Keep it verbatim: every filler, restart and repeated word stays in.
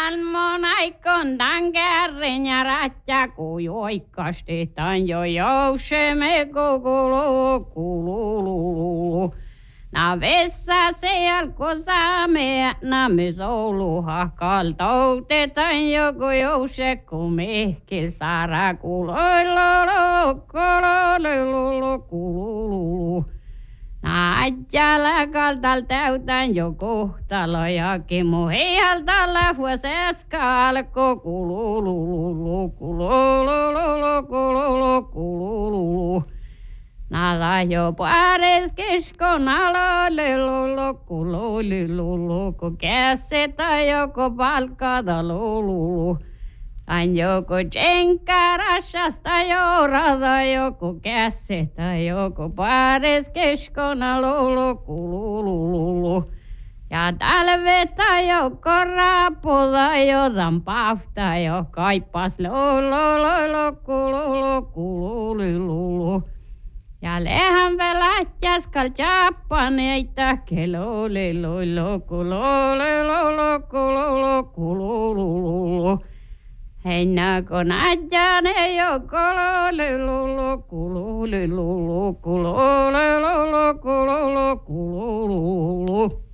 Salmon aikon tämän kärrin ja rättä, kun joikkasti tämän jo jousemme kukulu, kululu. Na vessa se alkoi saame, na me souluha kaltoutetaan joku jouse, kun mehkil saara kuloilolo, kolololo, kululu. Na ajalla kaltal täytän jo kohtalo ja kimu heihalta läfuoseska alko kulululu, kulululu, kululu, kululu. Nala jo pares keskon alalelu, kulululu, kun kässetä joko palkata lululu. Tain joko tsenkkarashasta jourata, joku kässetä, joku pares keskona lulu, kulululu. Ja talveta joko raputa, jotan pafta, jo kaippas lulu, kululu, kulululu. Ja lehän välähtäs kal tjappaneita, kelolilulu, kulululu, kululu, kulululu. Heinä kun adjane jo kololulu, kulululu, kulululu, kululu, kulululu.